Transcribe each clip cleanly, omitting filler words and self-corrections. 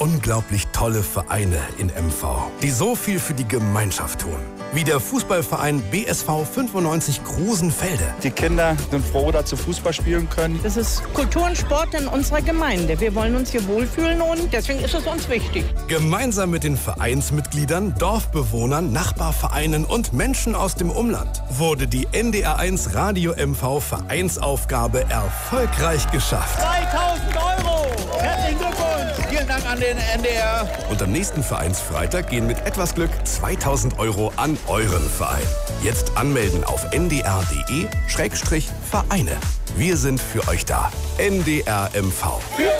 unglaublich tolle Vereine in MV, die so viel für die Gemeinschaft tun. Wie der Fußballverein BSV 95 Grusenfelde. Die Kinder sind froh, dass sie Fußball spielen können. Das ist Kultur und Sport in unserer Gemeinde. Wir wollen uns hier wohlfühlen und deswegen ist es uns wichtig. Gemeinsam mit den Vereinsmitgliedern, Dorfbewohnern, Nachbarvereinen und Menschen aus dem Umland wurde die NDR1 Radio MV Vereinsaufgabe erfolgreich geschafft. 3.000 Euro! Herzlichen Glückwunsch! Vielen Dank an den NDR. Und am nächsten Vereinsfreitag gehen mit etwas Glück 2.000 Euro an euren Verein. Jetzt anmelden auf ndr.de/Vereine. Wir sind für euch da. NDR MV.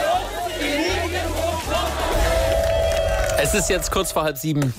Es ist jetzt kurz vor 6:30.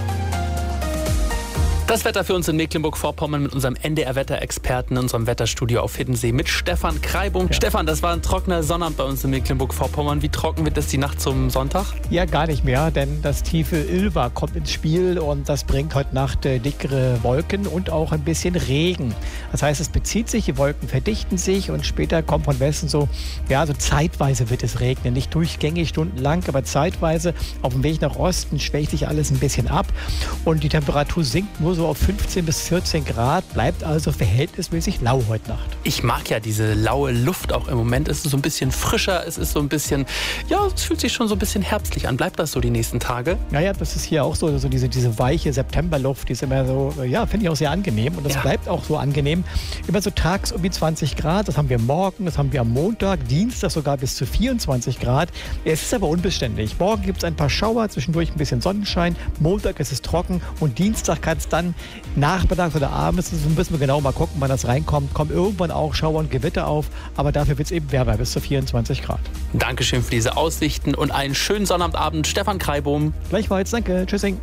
Das Wetter für uns in Mecklenburg-Vorpommern mit unserem NDR-Wetterexperten in unserem Wetterstudio auf Hiddensee mit Stefan Kreibung. Ja. Stefan, das war ein trockener Sonnabend bei uns in Mecklenburg-Vorpommern. Wie trocken wird das die Nacht zum Sonntag? Ja, gar nicht mehr, denn das tiefe Ilva kommt ins Spiel und das bringt heute Nacht dickere Wolken und auch ein bisschen Regen. Das heißt, es bezieht sich, die Wolken verdichten sich und später kommt von Westen so zeitweise wird es regnen. Nicht durchgängig stundenlang, aber zeitweise auf dem Weg nach Osten schwächt sich alles ein bisschen ab und die Temperatur sinkt nur so auf 15 bis 14 Grad, bleibt also verhältnismäßig lau heute Nacht. Ich mag ja diese laue Luft auch im Moment. Es ist so ein bisschen frischer, es ist so ein bisschen, es fühlt sich schon so ein bisschen herbstlich an. Bleibt das so die nächsten Tage? Ja, das ist hier auch so diese weiche Septemberluft, die ist immer so, finde ich auch sehr angenehm und das bleibt auch so angenehm. Immer so tags um die 20 Grad, das haben wir morgen, das haben wir am Montag, Dienstag sogar bis zu 24 Grad. Es ist aber unbeständig. Morgen gibt es ein paar Schauer, zwischendurch ein bisschen Sonnenschein, Montag ist es trocken und Dienstag kann es dann nachmittags oder abends, das müssen wir genau mal gucken, wann das reinkommt, kommen irgendwann auch Schauer und Gewitter auf, aber dafür wird es eben wärmer, bis zu 24 Grad. Dankeschön für diese Aussichten und einen schönen Sonnabendabend. Stefan Kreibum. Gleichfalls, danke. Tschüssing.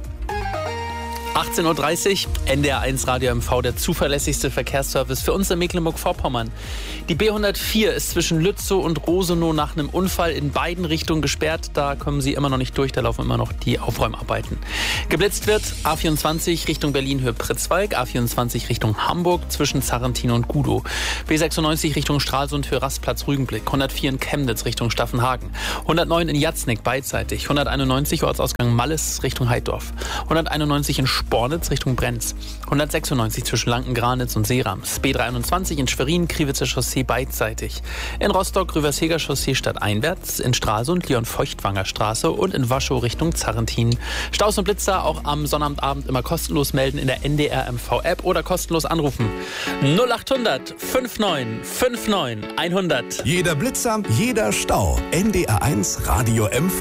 18:30 Uhr, NDR1 Radio MV, der zuverlässigste Verkehrsservice für uns in Mecklenburg-Vorpommern. Die B104 ist zwischen Lützow und Rosenow nach einem Unfall in beiden Richtungen gesperrt. Da kommen Sie immer noch nicht durch, da laufen immer noch die Aufräumarbeiten. Geblitzt wird A24 Richtung Berlin-Höhe Pritzwalk, A24 Richtung Hamburg zwischen Zarrentin und Gudow. B96 Richtung Stralsund Höhe Rastplatz Rügenblick, 104 in Chemnitz Richtung Staffenhagen, 109 in Jatznick beidseitig, 191 Ortsausgang Malles Richtung Heidorf, 191 in Spornitz Richtung Brenz, 196 zwischen Lanken-Granitz und Seerams, B23 in Schwerin, Kriwitzer Chaussee beidseitig, in Rostock Rüversheger Chaussee stadteinwärts, in Stralsund Leon-Feuchtwanger Straße und in Waschow Richtung Zarrentin. Staus und Blitzer auch am Sonnabendabend immer kostenlos melden in der NDR MV App oder kostenlos anrufen. 0800 59 59 100. Jeder Blitzer, jeder Stau. NDR1 Radio MV.